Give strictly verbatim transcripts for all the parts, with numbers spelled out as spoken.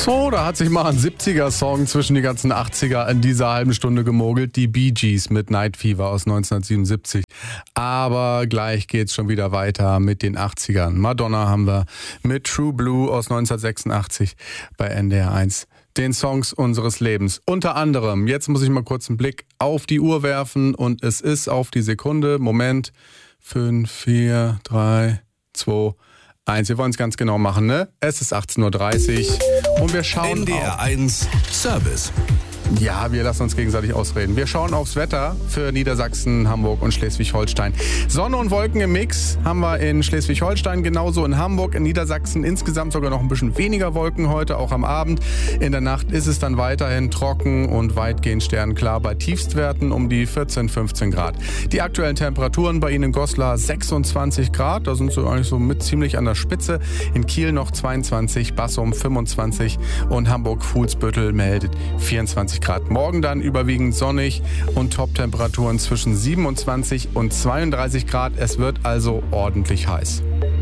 So, da hat sich mal ein siebziger-Song zwischen die ganzen achtziger in dieser halben Stunde gemogelt. Die Bee Gees mit Night Fever aus neunzehnhundertsiebenundsiebzig. Aber gleich geht's schon wieder weiter mit den achtzigern. Madonna haben wir mit True Blue aus neunzehnhundertsechsundachtzig bei N D R eins. Den Songs unseres Lebens. Unter anderem, jetzt muss ich mal kurz einen Blick auf die Uhr werfen und es ist auf die Sekunde, Moment, fünf, vier, drei, zwei, eins. Wir wollen es ganz genau machen, ne? Es ist achtzehn Uhr dreißig und wir schauen N D R eins Service. Ja, wir lassen uns gegenseitig ausreden. Wir schauen aufs Wetter für Niedersachsen, Hamburg und Schleswig-Holstein. Sonne und Wolken im Mix haben wir in Schleswig-Holstein, genauso in Hamburg, in Niedersachsen. Insgesamt sogar noch ein bisschen weniger Wolken heute, auch am Abend. In der Nacht ist es dann weiterhin trocken und weitgehend sternklar bei Tiefstwerten um die vierzehn, fünfzehn Grad. Die aktuellen Temperaturen bei Ihnen in Goslar sechsundzwanzig Grad, da sind Sie eigentlich so mit ziemlich an der Spitze. In Kiel noch zweiundzwanzig, Bassum fünfundzwanzig und Hamburg-Fuhlsbüttel meldet vierundzwanzig Grad. Morgen dann überwiegend sonnig und Top-Temperaturen zwischen siebenundzwanzig und zweiunddreißig Grad. Es wird also ordentlich heiß.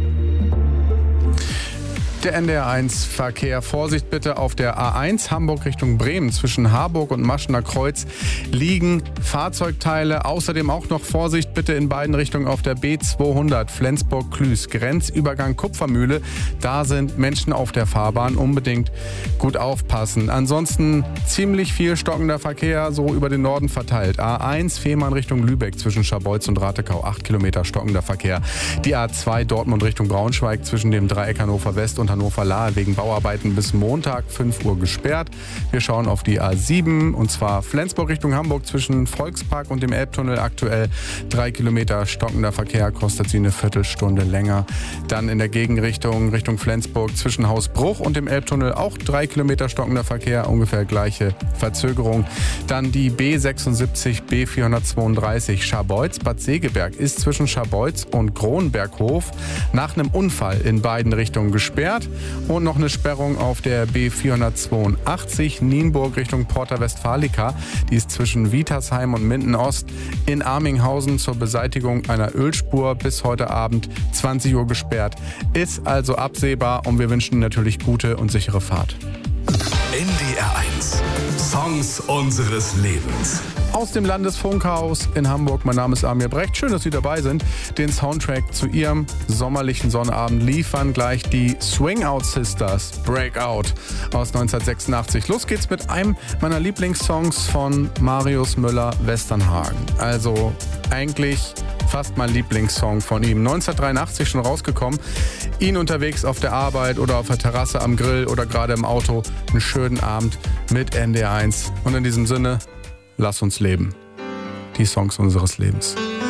Der N D R eins Verkehr. Vorsicht bitte auf der A eins Hamburg Richtung Bremen. Zwischen Harburg und Maschener Kreuz liegen Fahrzeugteile. Außerdem auch noch Vorsicht bitte in beiden Richtungen auf der B zweihundert Flensburg-Klüß. Grenzübergang Kupfermühle. Da sind Menschen auf der Fahrbahn. Unbedingt gut aufpassen. Ansonsten ziemlich viel stockender Verkehr so über den Norden verteilt. A eins Fehmarn Richtung Lübeck zwischen Scharbeutz und Ratekau. acht Kilometer stockender Verkehr. Die A zwei Dortmund Richtung Braunschweig zwischen dem Dreieck Hannover West und Hannover-Lahe wegen Bauarbeiten bis Montag fünf Uhr gesperrt. Wir schauen auf die A sieben und zwar Flensburg Richtung Hamburg zwischen Volkspark und dem Elbtunnel aktuell drei Kilometer stockender Verkehr, kostet sie eine Viertelstunde länger. Dann in der Gegenrichtung Richtung Flensburg zwischen Hausbruch und dem Elbtunnel auch drei Kilometer stockender Verkehr, ungefähr gleiche Verzögerung. Dann die B sechsundsiebzig B vierhundertzweiunddreißig Scharbeutz Bad Segeberg ist zwischen Scharbeutz und Kronberghof nach einem Unfall in beiden Richtungen gesperrt. Und noch eine Sperrung auf der B vierhundertzweiundachtzig Nienburg Richtung Porta Westfalica. Die ist zwischen Wietersheim und Minden-Ost in Arminghausen zur Beseitigung einer Ölspur bis heute Abend zwanzig Uhr gesperrt. Ist also absehbar und wir wünschen natürlich gute und sichere Fahrt. N D R eins. Songs unseres Lebens. Aus dem Landesfunkhaus in Hamburg. Mein Name ist Amir Brecht. Schön, dass Sie dabei sind. Den Soundtrack zu Ihrem sommerlichen Sonnabend liefern gleich die Swing Out Sisters Breakout aus neunzehnhundertsechsundachtzig. Los geht's mit einem meiner Lieblingssongs von Marius Müller-Westernhagen. Also eigentlich fast mein Lieblingssong von ihm. neunzehnhundertdreiundachtzig schon rausgekommen. Ihn unterwegs auf der Arbeit oder auf der Terrasse am Grill oder gerade im Auto. Einen schönen Abend mit N D R eins. Und in diesem Sinne, lass uns leben. Die Songs unseres Lebens.